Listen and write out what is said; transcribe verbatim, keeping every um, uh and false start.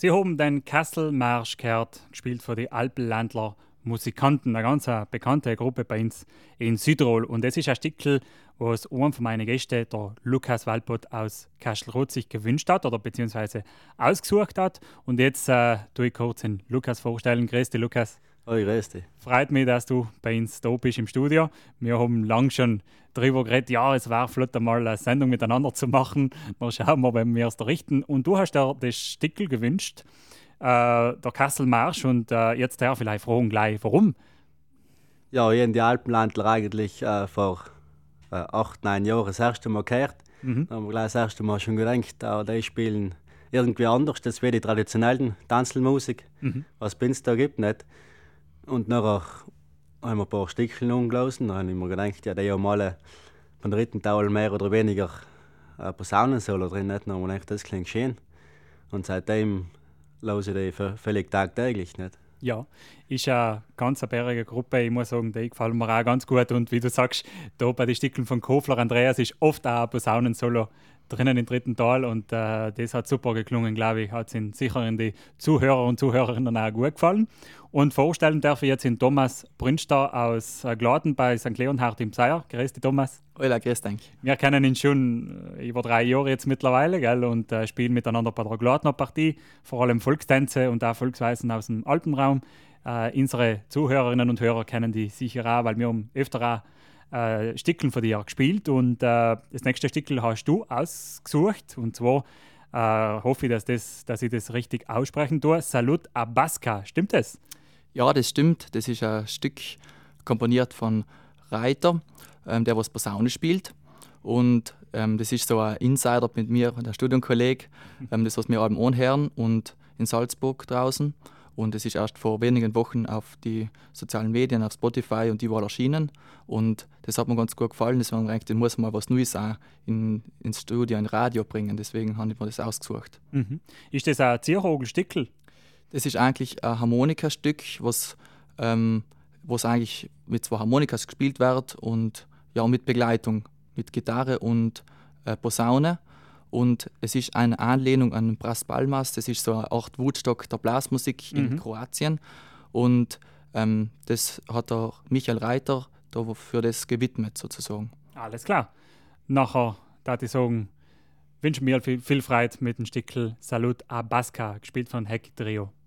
Sie haben den Kasselmarsch gehört, gespielt von den Alpenländler Musikanten, eine ganz bekannte Gruppe bei uns in Südtirol. Und das ist ein Stückel, was einer von meinen Gästen, der Lukas Walpott aus Kastelruth, sich gewünscht hat oder beziehungsweise ausgesucht hat. Und jetzt äh, tue ich kurz den Lukas vorstellen. Grüß dich, Lukas. Hoi, grüß dich. Freut mich, dass du bei uns da bist im Studio. Wir haben lang schon darüber geredet, ja, es wäre flott, einmal eine Sendung miteinander zu machen. Mal schauen wir, wenn wir es da richten. Und du hast dir das Stückel gewünscht, äh, der Kasselmarsch. Und äh, jetzt der vielleicht fragen gleich, warum? Ja, ich habe die Alpenländler eigentlich äh, vor äh, acht, neun Jahren das erste Mal gehört. Mhm. Da haben wir gleich das erste Mal schon gedacht, äh, die spielen irgendwie anders, das wie die traditionellen Tanzelmusik, Mhm. was es bei uns da gibt. Nicht? Und nachher haben wir ein paar Stückchen umgelesen. Dann habe ich mir gedacht, ja, die haben alle von der dritten Teil mehr oder weniger äh, Posaunensolo drin. Nicht? Dann haben wir gedacht, das klingt schön. Und seitdem höre ich die v- völlig tagtäglich. Nicht? Ja, ist eine ganz bärige Gruppe. Ich muss sagen, die gefallen mir auch ganz gut. Und wie du sagst, da bei den Stückeln von Kofler Andreas ist oft auch ein Posaunensolo drinnen im dritten Teil. Und äh, das hat super geklungen, glaube ich. Hat es sicher in die Zuhörer und Zuhörerinnen auch gut gefallen. Und vorstellen darf ich jetzt den Thomas Brünster aus äh, Gladen bei Sankt Leonhard im Seier. Grüß dich, Thomas. Hola, grüß dich. Wir kennen ihn schon äh, über drei Jahre jetzt mittlerweile, gell, und äh, spielen miteinander bei der Gladner Partie, vor allem Volkstänze und auch Volksweisen aus dem Alpenraum. Äh, unsere Zuhörerinnen und Hörer kennen die sicher auch, weil wir haben öfter auch äh, Stückeln von dir gespielt. Und äh, das nächste Stückel hast du ausgesucht, und zwar äh, hoffe ich, dass, das, dass ich das richtig aussprechen tue. Salut Abasca, stimmt das? Ja, das stimmt. Das ist ein Stück komponiert von Reiter, ähm, der was Posaune spielt. Und ähm, das ist so ein Insider mit mir, der Studienkollege, ähm, das was wir allem anhören und in Salzburg draußen. Und es ist erst vor wenigen Wochen auf die sozialen Medien, auf Spotify und überall erschienen. Und das hat mir ganz gut gefallen. Deswegen habe ich gedacht, ich muss mal was Neues auch in, ins Studio, in Radio bringen. Deswegen habe ich mir das ausgesucht. Mhm. Ist das ein Zierhogel-Stückel? Das ist eigentlich ein Harmonikastück, was ähm, was eigentlich mit zwei Harmonikas gespielt wird und ja, mit Begleitung, mit Gitarre und äh, Posaune. Und es ist eine Anlehnung an Bras Palmas, das ist so eine Art Woodstock der Blasmusik in Mhm. Kroatien. Und ähm, das hat der Michael Reiter da für das gewidmet sozusagen. Alles klar. Nachher, da ich sagen, wünsche mir viel, viel Freude mit dem Stückel Salut Abasca, gespielt von Heck Trio.